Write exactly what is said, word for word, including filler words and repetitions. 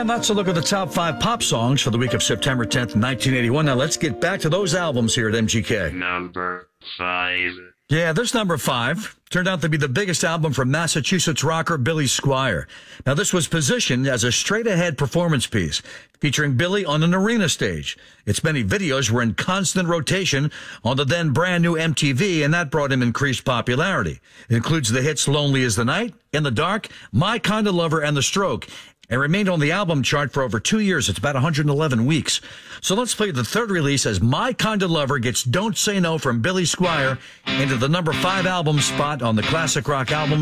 that's a look at the top five pop songs for the week of September tenth, nineteen eighty-one. Now let's get back to those albums here at M G K. Number five. Yeah, this number five turned out to be the biggest album from Massachusetts rocker Billy Squier. Now, this was positioned as a straight-ahead performance piece, featuring Billy on an arena stage. Its many videos were in constant rotation on the then brand-new M T V, and that brought him increased popularity. It includes the hits Lonely as the Night, In the Dark, My Kind of Lover, and The Stroke, and remained on the album chart for over two years. It's about one hundred eleven weeks. So let's play the third release as My Kind of Lover gets Don't Say No from Billy Squier into the number five album spot on the classic rock album